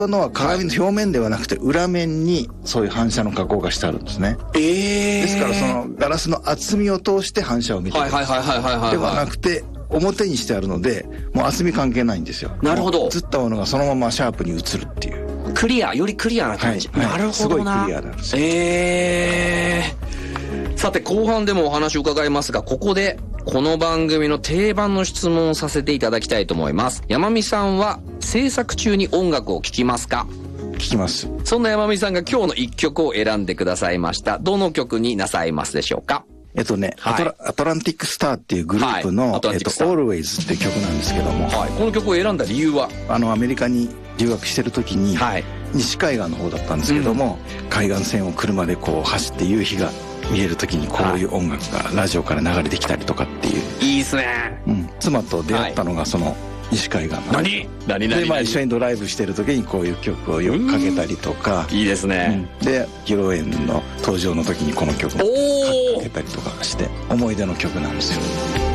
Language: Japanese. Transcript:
のは鏡の表面ではなくて裏面にそういう反射の加工がしてあるんですね。ですからそのガラスの厚みを通して反射を見てるんです。ではなくて表にしてあるのでもう厚み関係ないんですよ。 なるほど。 映ったものがそのままシャープに映るっていう。 クリア、よりクリアな感じ。なるほどな。 すごいクリアなんですよ。 さて後半でもお話を伺いますが、ここでこの番組の定番の質問をさせていただきたいと思います。山美さんは制作中に音楽を聴きますか？ 聞きます。 そんな山美さんが今日の一曲を選んでくださいました。どの曲になさいますでしょうか？ アトランティックスターっていうグループの、Always っていう曲なんですけども、 この曲を選んだ理由はアメリカに留学してる時に、西海岸の方だったんですけども、海岸線を車でこう走って夕日が見える時にこういう音楽がラジオから流れてきたりとかっていう。 いいですね。 妻と出会ったのがその西海岸の。 何で、一緒にドライブしてる時にこういう曲をよくかけたりとか。 いいですね。 で、披露宴の登場の時にこの曲をかけたりとかして、思い出の曲なんですよ。